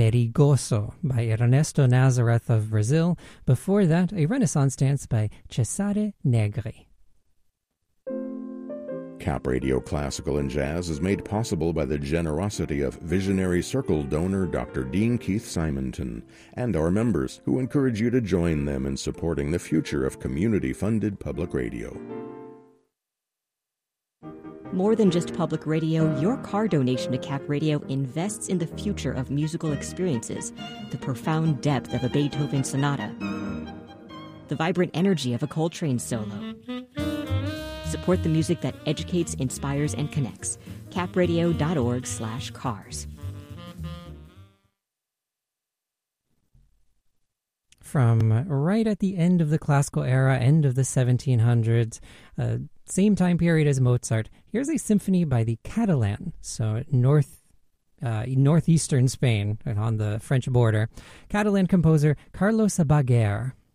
Perigoso by Ernesto Nazareth of Brazil. Before that, a Renaissance dance by Cesare Negri. Cap Radio Classical and Jazz is made possible by the generosity of Visionary Circle donor Dr. Dean Keith Simonton and our members, who encourage you to join them in supporting the future of community-funded public radio. More than just public radio, your car donation to Cap Radio invests in the future of musical experiences, the profound depth of a Beethoven sonata, the vibrant energy of a Coltrane solo. Support the music that educates, inspires, and connects. capradio.org/cars. From right at the end of the classical era, end of the 1700s, same time period as Mozart, here's a symphony by the Catalan, so northeastern Spain, on the French border. Catalan composer Carlos Sabater.